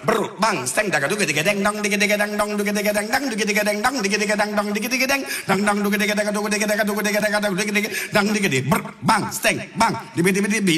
brr bang steng daga duga diga deng dong diga diga deng dong duga diga deng dong duga diga deng dong diga diga deng dong diga diga deng dong dong duga diga daga duga diga daga duga diga daga duga diga dang diga di brr bang steng bang dibi dibi dibi